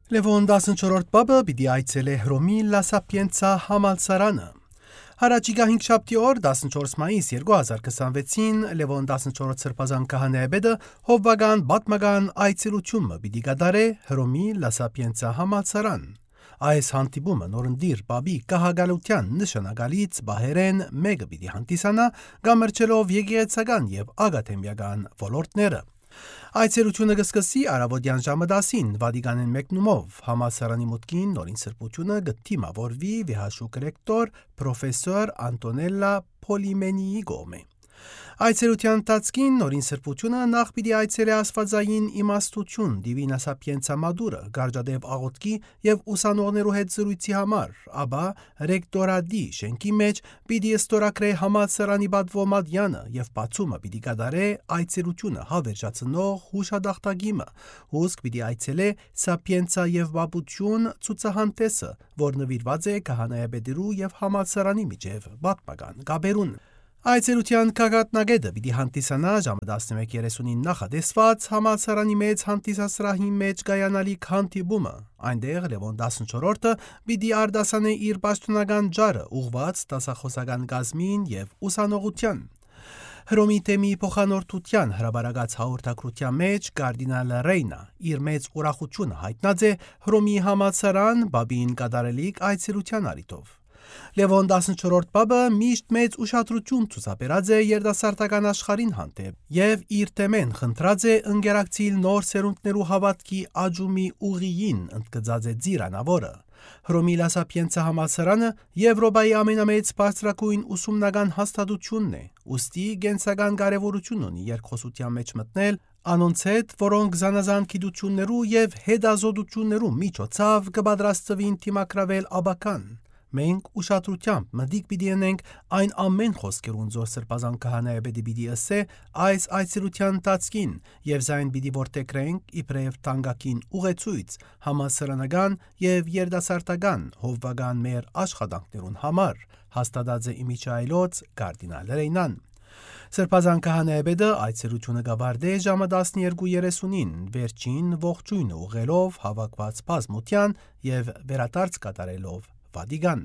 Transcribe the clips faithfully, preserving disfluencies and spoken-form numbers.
Լևոն տասնչորրորդ բաբը պիտի այցելե Հռոմի Լա Սապիենցա համալսարանը։ Հարաճիգա հինգշաբթի օր տասնչորս մայիս երկու հազար քսանվեցին Լևոն տասնչորրորդ սրբազան քահանայապետը հովվական պատմական այցելությունը պիտի կատարե Հռոմի Լա Սապիենցա համալսարան։ Այս հանդիպումը նորընտիր բաբի կահագալության նշանակալից բահերեն մեկը պիտի հանդիսանա, գամրջելով եկեղեցական եւ ագաթեմիական ոլորտները։ Այցելությունը կսկսի առավոտյան ժամը տասին Վատիկանեն մեկնումով համալսարանի մուտքին նորին սրբությունը կթիմավորվի վեհաշուկ ռեկտոր պրոֆեսոր Անտոնելլա Փոլիմենիի կողմէ։ Այցելության ընթացքին նորին սրբությունը նախ պիտի այցելե աստվածային իմաստություն Դիվինա Սապիենցա Մադուրը գարջադեպ աղոթքի եւ ուսանողներու հետ զրույցի համար, ապա ռեկտորադի շենքի մեջ պիտի ստորագրե համալսարանի բադվոմադյանը եւ բացումը պիտի կատարե այցելությունը հավերժացնող հուշադախտագիմը, հուսք պիտի այցելե Սապիենցա եւ բաբություն ցուցահանդեսը, որ նվիրված է քահանայապետերու եւ համալսարանի միջև պատմական կապերուն։ Այցելության կագատնագետը պիտի հանդիսանա ժամը տասնմեկ երեսունին նախադեсված համալսարանի մեծ հանդիսասրահի մեջ կայանալիք հանդիպումը։ Այնտեղ Լևոն տասնչորրորդը պիտի արտասանե իր պաշտոնական ջարը ուղված դասախոսական կազմին եւ ուսանողության։ Հռոմի թեմի փոխանորդության հրաբարակած հաղորդակցության մեջ կարդինալ Ռեյնա իր մեծ ուրախությունը հայտնած է Հռոմի համալսարան բաբին կատարելիք այցելության առիթով։ Լևոն տասնչորրորդ բաբը միշտ մեծ ուշադրություն ցուցաբերած է երիտասարդական աշխարհին հանդեպ եւ իր թեմեն խնդրած է ընկերակցիլ նոր սերունդներու հավատքի աճումի ուղիին ընդգծած է ծիրանավորը։ Հռոմի Լա Սապիենցա համալսարանը Եվրոպայի ամենամեծ բարձրակույն ուսումնական հաստատությունն է, ուստի գենսական կարևորություն ունի երկխոսության մեջ մտնել անոնց հետ, որոնք զանազան գիտություններու եւ հետազոտություններու միջոցով կպատրաստվին թիմակրավել աբական։ Մենք ուշադրությամբ մտիկ պիտի ունենք այն ամեն խոսքերուն զոր սրբազան քահանայապետի պիտի ըսե այս այցելության ընթացքին եւ զայն պիտի որտեգրենք իբրև տանգակին ուղեցույց համալսարանական եւ երդասարտական հովվական մեր աշխատանքներուն համար, հաստատած է իմիջայլոց կարդինալ Ռեյնան։ Սրբազան քահանայապետը այցելությունը կավարտե ժամը տասներկու երեսունին վերջին ողջույնը ուղղելով հավաքված բազմության եւ վերադարձ կատարելով Վատիկան։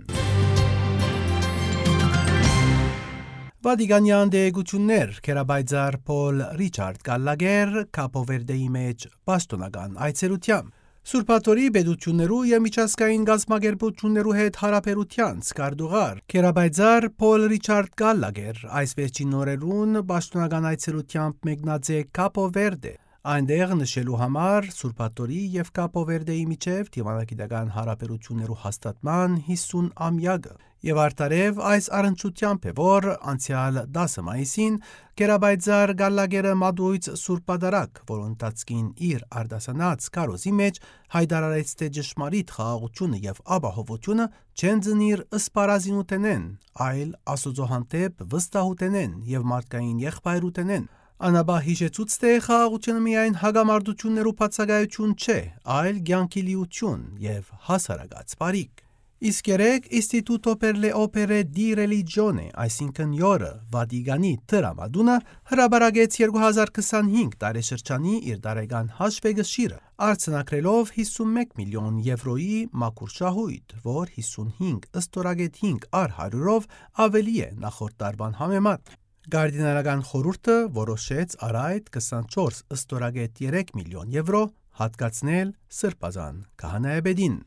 Վատիկանյան դեղեցություններ քերաբայձար Փոլ Ռիչարդ Գալլագեր Կապովերդեի մեջ պաշտոնական այցելությամբ Սուրբաթորի պետություններու եւ միջազգային գազམ་ագերբություններու հետ հարաբերության սկարդուղար քերաբայձար Փոլ Ռիչարդ Գալլագեր այս վերջին օրերուն պաշտոնական այցելությամբ մեկնած է Կապովերդե։ Այնտեղ նշելու համար Սուրբաթորի եւ Կապովերդեի միջև դիվանագիտական հարաբերություններու հաստատման հիսուն ամյակը եւ արտարև այս առընչությամբ է, որ անցյալ դասը մայիսին Կերաբայձար Գալլագերը մատույց Սուրբ Պատարագ, որ ընթացքին իր արտասանած կարոզի մեջ հայտարարեց, թե ճշմարիտ խաղաղությունը եւ ապահովությունը չեն ծնիր ըսպարազինութենեն, այլ Աստուծո հանդեպ վստահութենեն եւ մարդկային եղբայրութենեն։ Անաբա հիշեցուց, թե խաղաղությունը միայն հագամարտություններու բացակայություն չէ, այլ կյանքի լիություն եւ հասարակած բարիք։ Իսկ երեք Istituto per le Opere di Religione, այսինքն յորը Վատիկանի տրամադունը հրաբարակեց երկու հազար քսանհինգ տարեշրջանի իր տարեկան հաշվեկշիռը, արձանագրելով հիսունմեկ միլիոն եվրոյի մաքուր շահույթ, որ հիսունհինգ ըստորագետ հինգ առ հարյուրով ավելի է նախորդ տարվան համեմատ։ Գարդինալական խորհուրդը որոշեց առ այդ քսանչորս ըստորագետ երեք միլիոն եվրո հատկացնել սրբազան քահանայապետին։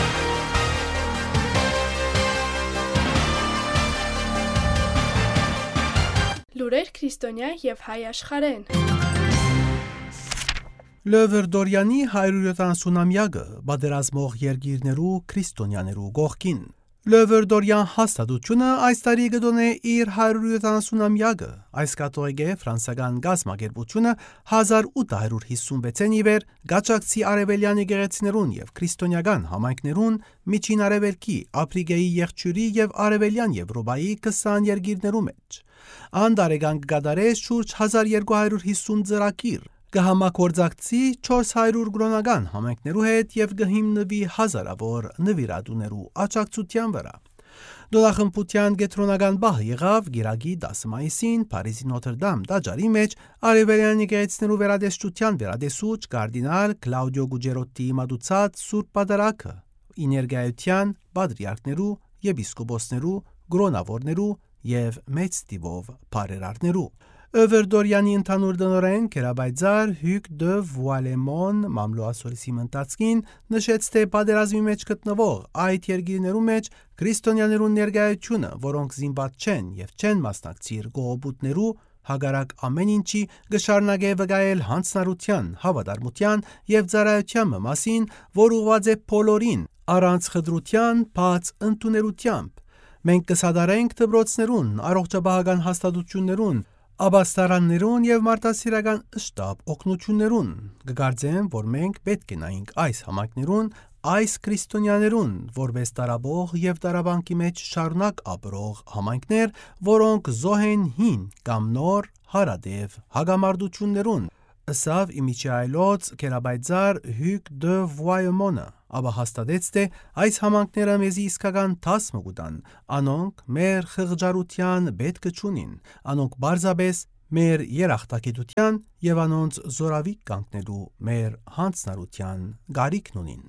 Լուրեր քրիստոնյա եւ հայ աշխարհեն։ Լևր Դորյանի հարյուր յոթանասունամյակը պատերազմող երկիրներու քրիստոնյաներու կողքին։ Լևր Դորյան հաստատությունը այս տարի կդոնե իր հարյուր յոթանասունամյակը, այս կաթողիկ է ֆրանսական գազམ་ագերբությունը հազար ութ հարյուր հիսունվեցին ի վեր գաճակցի արևելյան եկեղեցիներուն եւ քրիստոնյական համայնքներուն միջին արևելքի, Աֆրիկայի եղջյուրի եւ արևելյան Եվրոպայի քսան երկիրներու մեջ։ Անդարեգան կգադարե շուրջ հազար երկու հարյուր հիսուն ծրագիր կհամագործակցի չորս հարյուր գրոնական համայնքներու հետ եւ կհիմնվի հազարավոր նվիրատուներու աջակցության վրա։ Դոնախմբության կենտրոնական բահը եղավ գիրագի դասը մայիսին Փարիզի Նոթր-Դամ տաճարի մեջ արևելյան եկեղեցիներու վերադեսչության վերադեսուչ կարդինալ Կլաուդիո Գուջերոտիի մատուցած Սուրբ Պատարագը ի ներկայության պատրիարքներու, եպիսկոպոսներու, գրոնավորներու եւ մեծ տիվով բարերարներու։ Өвերդորյանի ընդհանուր դնորեն Կերաբայձար Հյուկ դը Վուալեմոն մամլոասորիսի մնտածքին նշեց, թե պատերազմի մեջ գտնվող այդ երկիրներու մեջ քրիստոնյաներու ներկայությունը, որոնք զինված չեն եւ չեն մասնակցիր գողոբուտներու հագարակ ամեն ինչի գշարնագե վգայել հանցնարության, հավատարմության եւ ծառայության մասին, որ ուղված է բոլորին առանց խտրության, բաց ընդուներությամբ։ Մենք կսադարենք դպրոցներուն, առողջապահական հաստատություններուն, Աբաստարաններուն եւ մարտահրավերական շտաբ օգնություններուն կգարձեմ, որ մենք պետք է նայենք այս համայնքներուն, այս քրիստոնյաներուն, որպես տարաբող եւ տարաբանկի մեջ շարունակ ապրող համայնքներ, որոնք զոհ են հին կամ նոր հարադեվ հագամարտություններուն։ Ըսավ իմիջայլոց Կերաբայձար Հյուկ դը Վուայեմոնը, ապա հաստատեց, թե այս համանքները մեզի իսկական դաս մգուտան, անոնք մեր խղճարության պետք չունին, անոնք բարձաբես մեր երախտագիտության եւ անոնց զորավիկ կանգնելու մեր հանցնարության գարիքն ունին։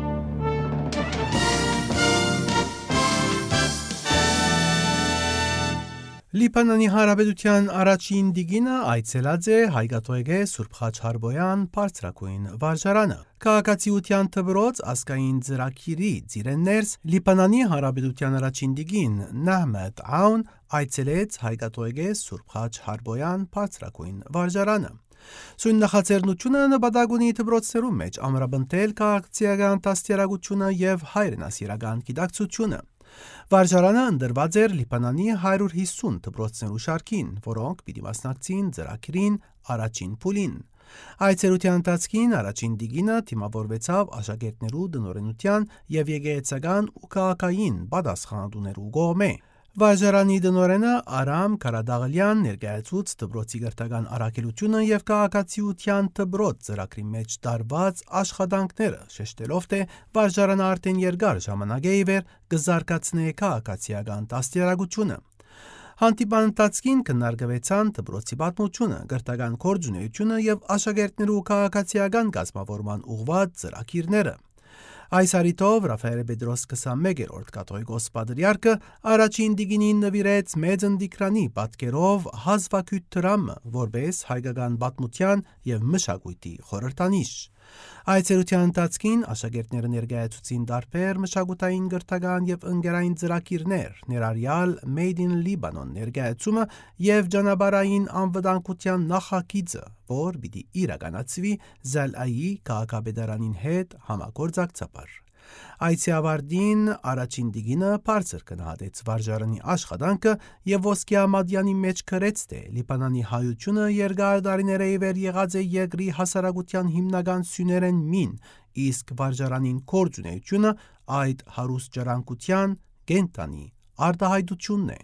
Լիբանանի Հանրապետության առաջին դիգինը այցելած է Հայկաթոյգե Սուրբ Խաչ Հարբոյան բարձրակույն վարժարանը։ Քաղաքացիության դպրոց ազգային ծրագիրի ծիրեններս Լիբանանի Հանրապետության առաջին դիգին Նահմեդ Աուն այցելեց Հայկաթոյգե Սուրբ Խաչ Հարբոյան բարձրակույն վարժարանը։ Սույն նախաձեռնությունը նպատակ ունի դպրոցներում մեջ ամրապնդել քաղաքացիական դաստիարակությունը եւ հայրենասիրական գիտակցությունը։ Վարժարանը ընդրված էր Լիբանանի հարյուր հիսուն դպրոցներու շարքին, որոնք պիտի մասնակցին ծրագրին առաջին փուլին։ Այցելության ընթացքին առաջին դիգինը թիմավորվեցավ աշակերտներու դնորենության եւ եկեղեցական ու քաղաքային պատասխանատուներու կողմէ։ Վարժարանի դնորենը Արամ Կարադաղլյան ներկայացուց դպրոցի գրթական առաքելությունը եւ քաղաքացիության դպրոց ծրագրի մեջ տարված աշխատանքները, շեշտելով, թե վարժարանը արդեն երկար ժամանակ է իվեր կզարգացնե քաղաքացիական դաստիարակությունը։ Հանդիպան ընթացքին քննարկվեցան դպրոցի պատմությունը, գրթական գործունեությունը եւ աշակերտներու քաղաքացիական կազմավորման ուղղված ծրագիրները։ Այս արիտով Ռաֆայել Պետրոս քսանմեկերորդ կաթողիկոս պատրիարքը առաջին դիգինին նվիրեց մեծ ընդիկրանի պատկերով հազվագյուտ դրամը, որպես հայկական պատմության եւ մշակույթի խորհրդանիշ։ Այցելության ընթացքին աշակերտները ներկայացուցին տարբեր մշակութային գրթական եւ ընկերային ծրագիրներ, ներառյալ Made in Lebanon ներկայացումը եւ ճանապարհային անվտանգության նախագիծը, որ պիտի իրականացվի Զալայի քաղաքապետարանին հետ համագործակցաբար։ Այցի ավարտին առաջին դիգինը բարձր գնահատեց վարժարանի աշխատանքը եւ ոսկե ամադյանի մեջ գրեց, թե Լիբանանի հայությունը երկար տարիներ է իվեր եղած է երկրի հասարակության հիմնական սյուներեն մին, իսկ վարժարանին գործունեությունը այդ հարուստ ջրանկության կենտանի արտահայտությունն է։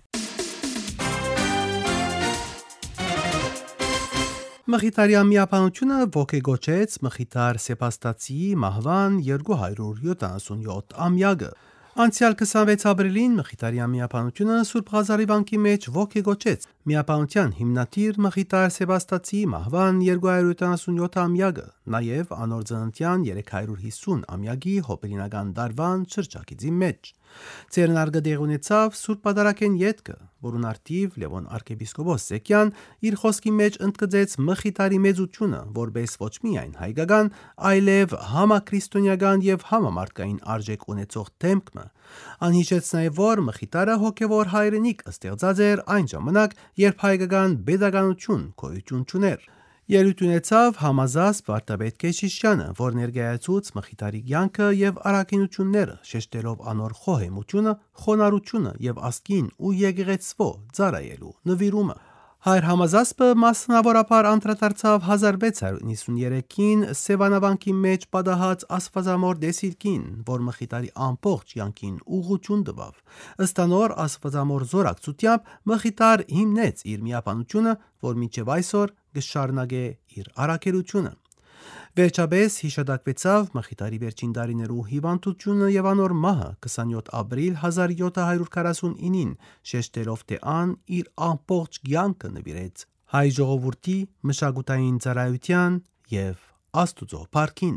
Մխիթարյան միապանությունը ոգեգոճեց Մխիթար Սեբաստացիի մահվան երկու հարյուր յոթանասունյոթ ամյակը։ Անցյալ քսանվեց ապրիլին Մխիթարյան միապանությունը Սուրբ Ղազարի վանքի մեջ ոգեգոճեց միապանության հիմնադիր Մխիթար Սեբաստացիի մահվան երկու հարյուր յոթանասունյոթ ամյակը, նաև անոր ծննդյան երեք հարյուր հիսուն ամյակի հոբելինական դարվան շրջագիծի մեջ։ Ցերնարգը դեղ ունեցավ Սուրբ Պատարագեն ետքը, որուն արդիվ Լևոն arczepiskopos Զեկյան իր խոսքի մեջ ընդգծեց Մխիթարի մեծությունը, որպես ոչ միայն հայկական, այլև համաքրիստոնեական եւ համամարտկային արժեք ունեցող դեմքը։ Անհիշեց նաև, որ Մխիթարը հոգևոր հայրենիք ստեղծած էր այն ժամանակ, երբ հայկական pedagogiություն գոյություն չուներ։ Ելույթ ունեցավ Համազասպ վարդապետ Քեշիշյանը, որ ներկայացուց Մխիթարի կյանքը եւ առաքինությունները, շեշտելով անոր խոհեմությունը, խոնարհությունը եւ ասկին ու եկեղեցվո ծառայելու նվիրումը։ Հայր Համազասպը մասնավորապես անդրադարձավ հազար վեց հարյուր նիստներեքին Սևանավանքի մեջ պատահած Աստվածամոր դեսիլքին, որ Մխիթարի ամբողջ յանքին ուղղություն տվավ։ Ըստ անոր Աստվածամոր զորակցությամբ Մխիթար հիմնեց իր միապանությունը, որ մինչև այսօր կշարունակե իր առաքելությունը։ Վերջապես հիշատակվեցավ Մխիթարի վերջին տարիներու հիվանդությունը եւ անոր մահը քսանյոթ ապրիլ հազար յոթ հարյուր քառասունինին, շեշտելով թե ան իր ամբողջ կյանքը նվիրեց հայ ժողովրդի մշակութային ծառայության եւ Աստուծո փառքին։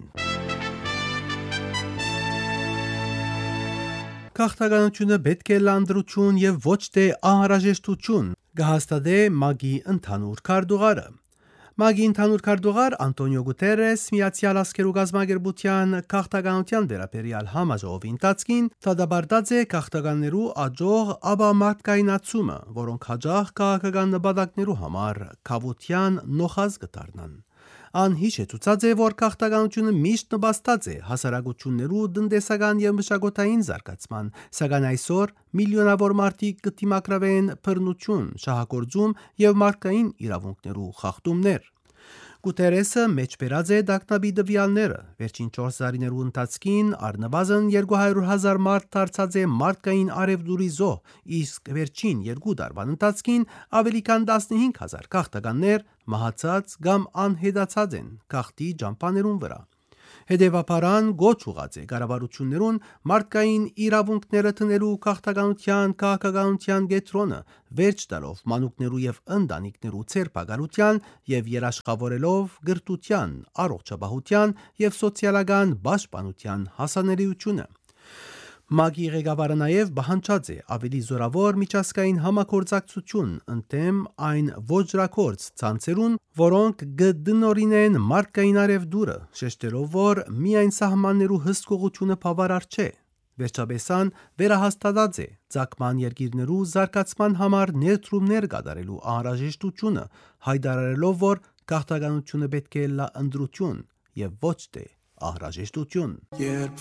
Քաղաքականությունը պետք է լանդրություն եւ ոչ թե անհրաժեշտություն կհաստատե ՄԱԳ-ի ընդհանուր քարտուղարը։ ՄԱԳ-ի ընդհանուր քարտուղար Անտոնիո Գուտերես Միացյալ Ազգերու կազմակերպության քաղաքականության վերաբերյալ համաժողովի ընթացքին դադարեցրած է քաղաքականներու աջող ապամարտկայնացումը, որոնք հաջող քաղաքական նպատակներու համար քավության նոխազ կդառնան։ Ան հիշեցուցած է, որ քաղաքականությունը միշտ նպաստած է հասարակություններու տնտեսական եւ մշակութային զարգացման, սակայն այսօր միլիոնավոր մարդիկ կդիմակրավեն բռնություն, շահագործում եւ մարդկային իրավունքներու խախտումներ։ Գուտերեսը մեջբերած է դակնաբի դվյալները, վերջին չորս տարիներու ընթացքին առնվազն երկու հարյուր հազար մարդ դարձած է մարդկային արևդուրի զոհ, իսկ վերջին երկու տարվան ընթացքին ավելի քան տասնհինգ հազար քաղաքականներ մահացած կամ անհետացած են գաղթի ճամփաներուն վրա։ Հետևաբար ան գոչ ուղած է կառավարություններուն մարդկային իրավունքները տնելու քաղաքականության քաղաքականության կետրոնը վերջ տալով մանուկներու եւ ընտանիքներու ցերպակալության եւ երաշխավորելով գրթության, առողջապահության եւ սոցիալական պաշտպանության հասանելիությունը։ ՄԱԳ-ի ղեկավարը նաև պահանջած է ավելի զորավոր միջազգային համագործակցություն ընդդեմ այն ոճրագործ ցանցերուն, որոնք կդնորինեն մարդկային արևդուրը, շեշտելով, որ միայն սահմաններու հսկողությունը բավարար չէ։ Վերջապես ան վերահաստատած է ցակման երկիրներու զարգացման համար ներդրումներ կատարելու անհրաժեշտությունը, հայտարարելով, որ քաղաքականությունը պետք է լա ընդրություն եւ ոչ թե անհրաժեշտություն։ Երբ